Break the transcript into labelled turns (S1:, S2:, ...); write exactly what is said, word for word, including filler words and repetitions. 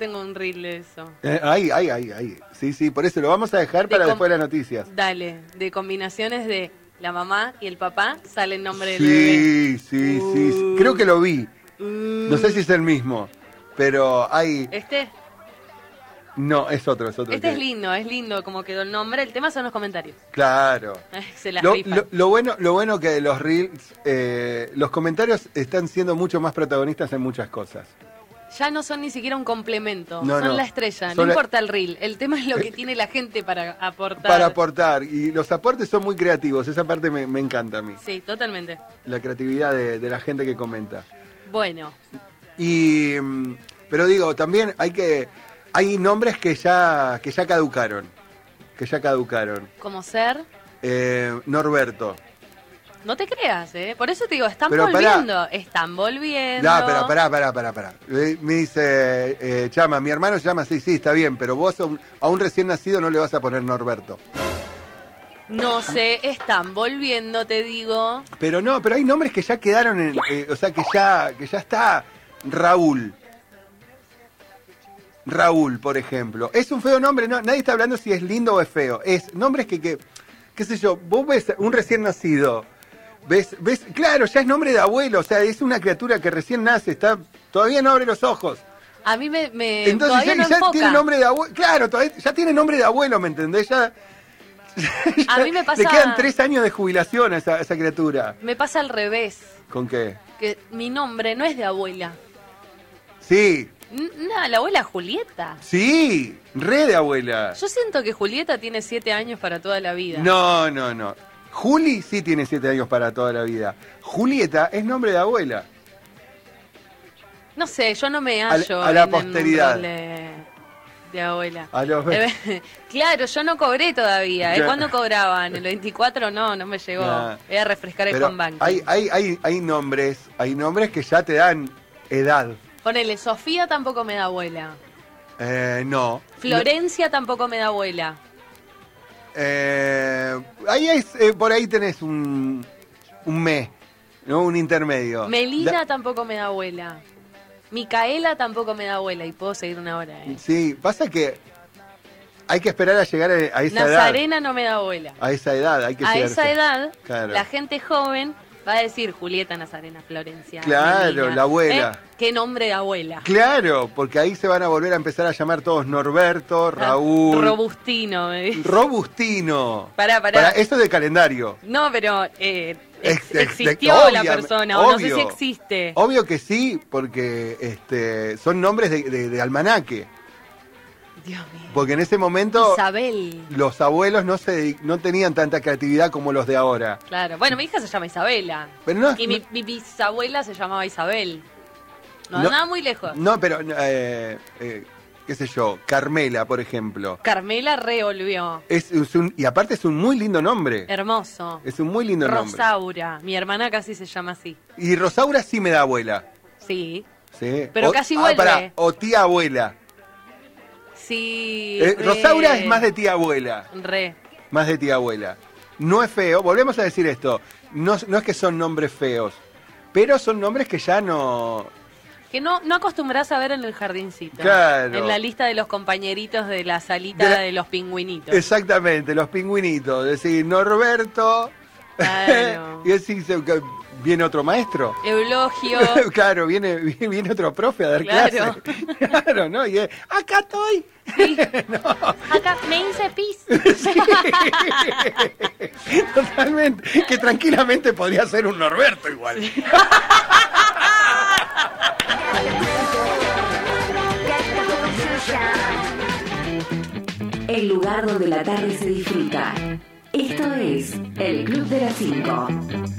S1: tengo un reel de eso.
S2: Eh, ahí, ahí, ahí, ahí. Sí, sí, por eso lo vamos a dejar
S1: De
S2: para
S1: com-
S2: después de las noticias.
S1: Dale, de combinaciones de la mamá y el papá sale el nombre del
S2: Sí,
S1: bebé.
S2: sí, sí, sí.
S1: Uh.
S2: Creo que lo vi.
S1: Uh.
S2: No sé si es el mismo, pero hay...
S1: Este,
S2: No, es otro, es otro.
S1: este
S2: que-
S1: es lindo, es lindo como quedó el nombre. El tema son los comentarios.
S2: Claro.
S1: Se las
S2: Lo,
S1: rifan.
S2: lo- lo bueno, lo bueno que los reels, eh, los comentarios están siendo mucho más protagonistas en muchas cosas.
S1: Ya no son ni siquiera un complemento,
S2: No,
S1: son
S2: no.
S1: la estrella.
S2: Son
S1: No
S2: la-
S1: importa el reel, el tema es lo que tiene la gente para aportar.
S2: Para aportar. Y los aportes son muy creativos. Esa parte me, me encanta a mí.
S1: Sí, totalmente.
S2: La creatividad de, de la gente que comenta.
S1: Bueno,
S2: Y mm, pero digo, también hay que hay nombres que ya que ya caducaron. Que ya caducaron.
S1: como ser,
S2: Eh, Norberto.
S1: no te creas, ¿eh? Por eso te digo, están
S2: Pero pará.
S1: volviendo, están volviendo.
S2: No, pero pará, pará, pará, pará. Eh, Me dice, eh, Chama, mi hermano se llama así, sí, está bien, pero vos a un, a un recién nacido no le vas a poner Norberto.
S1: No sé, están volviendo, te digo.
S2: Pero no, pero hay nombres que ya quedaron en, eh, o sea, que ya, que ya está Raúl. Raúl, por ejemplo. Es un feo nombre, no, nadie está hablando si es lindo o es feo. Es nombres que, que qué sé yo, vos ves un recién nacido, ves, ves, claro, ya es nombre de abuelo, o sea, es una criatura que recién nace, está, todavía no abre los ojos.
S1: A mí me, me
S2: Entonces
S1: todavía
S2: ya,
S1: no
S2: ya
S1: enfoca.
S2: tiene nombre de abuelo, claro, todavía, ya tiene nombre de abuelo, ¿me entendés? Ya,
S1: A
S2: ya
S1: mí me pasa-
S2: le quedan tres años de jubilación a esa, a esa criatura.
S1: Me pasa al revés,
S2: ¿Con qué?
S1: que mi nombre no es de abuela.
S2: Sí,
S1: N- No, la abuela Julieta.
S2: sí, re de abuela.
S1: Yo siento que Julieta tiene siete años para toda la vida.
S2: No, no, no. Juli sí tiene siete años para toda la vida. Julieta es nombre de abuela.
S1: No sé, yo no me
S2: Al-
S1: hallo
S2: a la
S1: en un
S2: posteridad.
S1: rol de, de abuela.
S2: A los-
S1: Eh, claro, yo no cobré todavía. ¿eh?
S2: Claro.
S1: ¿Cuándo cobraban? ¿El veinticuatro? No, no me llegó.
S2: Nah.
S1: Voy a refrescar el
S2: Pero
S1: home banking.
S2: hay, hay, hay, hay nombres, hay nombres que ya te dan edad.
S1: Ponele, Sofía tampoco me da abuela.
S2: Eh, no.
S1: Florencia tampoco me da abuela.
S2: Eh, ahí es, eh, por ahí tenés un, un me, ¿no? Un intermedio.
S1: Melina
S2: Da-
S1: tampoco me da abuela. Micaela tampoco me da abuela. Y puedo seguir una hora, ¿eh?
S2: Sí, pasa que hay que esperar a llegar a, a esa
S1: Nazarena
S2: edad.
S1: no me da abuela.
S2: A esa edad, hay que
S1: A
S2: llegarse.
S1: esa edad,
S2: Claro.
S1: la gente joven va a decir Julieta, Nazarena, Florencia.
S2: Claro,
S1: Melina.
S2: la abuela.
S1: ¿Eh? ¿Qué nombre de abuela?
S2: Claro, porque ahí se van a volver a empezar a llamar todos Norberto, Raúl,
S1: Robustino, me dice.
S2: Robustino.
S1: Pará, pará.
S2: Para, esto es de calendario.
S1: No, pero eh, ex-
S2: Ex- ex-
S1: existió la
S2: obvia-
S1: persona, o no sé
S2: obvio.
S1: si existe.
S2: Obvio que sí, porque este, son nombres de, de- de almanaque.
S1: Dios mío.
S2: Porque en ese momento
S1: Isabel.
S2: los abuelos no se dedi- no tenían tanta creatividad como los de ahora.
S1: Claro. Bueno, mi hija se llama Isabela.
S2: Pero no,
S1: Y mi,
S2: no-
S1: mi bisabuela se llamaba Isabel. No,
S2: No.
S1: nada muy lejos.
S2: no, pero eh, eh, qué sé yo, Carmela, por ejemplo.
S1: Carmela revolvió.
S2: Es, es un, y aparte es un muy lindo nombre.
S1: Hermoso.
S2: Es un muy lindo nombre.
S1: Rosaura. Mi hermana casi se llama así.
S2: Y Rosaura sí me da abuela.
S1: Sí.
S2: ¿Sí?
S1: Pero
S2: O-
S1: casi
S2: ah,
S1: vuelve.
S2: pará, o tía abuela.
S1: Sí.
S2: Eh,
S1: re.
S2: Rosaura es más de tía abuela.
S1: Re.
S2: Más de tía abuela. No es feo, volvemos a decir esto. No, no es que son nombres feos, pero son nombres que ya no.
S1: Que no, no acostumbrás a ver en el jardincito.
S2: Claro.
S1: En la lista de los compañeritos de la salita
S2: De
S1: de,
S2: la-
S1: los pingüinitos.
S2: Exactamente, los pingüinitos. Decir Norberto.
S1: Claro.
S2: y decir, que viene otro maestro.
S1: Eulogio.
S2: Claro, viene, viene, viene otro profe a dar
S1: Claro.
S2: clase. Claro, ¿no? Y es, acá estoy.
S1: Sí.
S2: No.
S1: Acá me hice pis.
S2: Totalmente. Que tranquilamente podría ser un Norberto igual.
S3: El lugar donde la tarde se disfruta. Esto es el Club de las Cinco.